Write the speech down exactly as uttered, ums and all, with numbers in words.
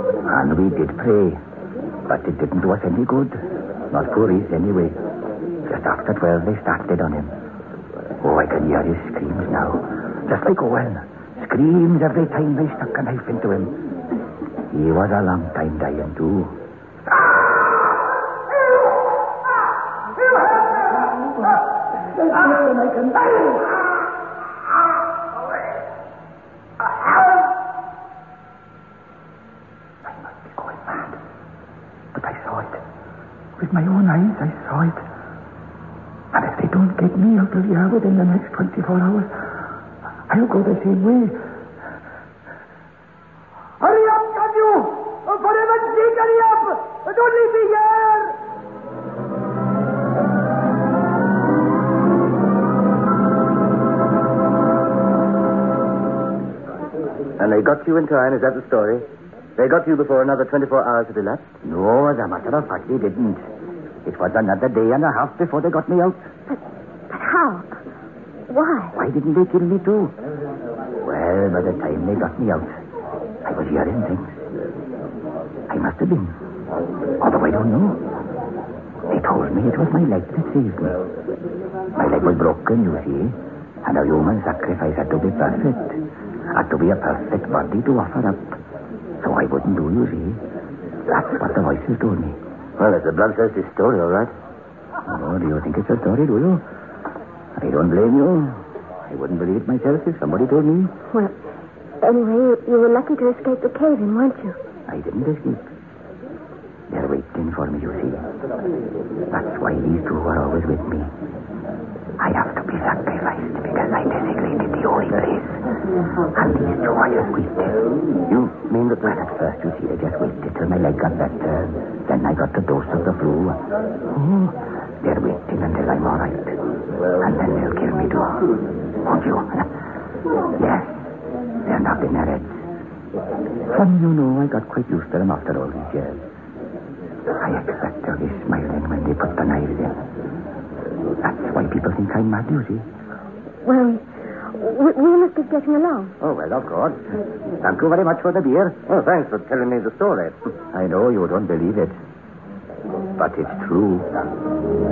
And we did pray. But it didn't do us any good. Not poor Reese, anyway. Just after twelve, they started on him. Oh, I can hear his screams now. Just like Owen. Screams every time they stuck a knife into him. He was a long time dying, too. My own eyes, I saw it. And if they don't get me out of here within the next twenty-four hours, I'll go the same way. Hurry up, can you? Oh, for heaven's sake, hurry up! Don't leave me here! And they got you in time, is that the story? They got you before another twenty-four hours had elapsed? No, as a matter of fact, they didn't. It was another day and a half before they got me out. But, but how? Why? Why didn't they kill me too? Well, by the time they got me out, I was hearing things. I must have been. Although I don't know. They told me it was my leg that saved me. My leg was broken, you see. And a human sacrifice had to be perfect. Had to be a perfect body to offer up. So I wouldn't do, you see. That's what the voices told me. Well, it's a bloodthirsty story, all right. Oh, do you think it's a story, do you? I don't blame you. I wouldn't believe it myself if somebody told me. Well, anyway, you, you were lucky to escape the cave-in, weren't you? I didn't escape. They're waiting for me, you see. That's why these two are always with me. I have to be sacrificed because I desecrated the holy place. And these two are just waiting. You mean that Well, at first, you see, they just waited till my leg got better. Then I got the dose of the flu. Oh, they're waiting until I'm all right. And then they'll kill me too. Won't you? Yes. They're nodding their heads. Some, you know, I got quite used to them after all these years. I expect they'll be smiling when they put the knives in. That's why people think I'm mad, you see. Well, we, we must be getting along. Oh, well, of course. Thank you very much for the beer. Oh, thanks for telling me the story. I know you don't believe it. But it's true.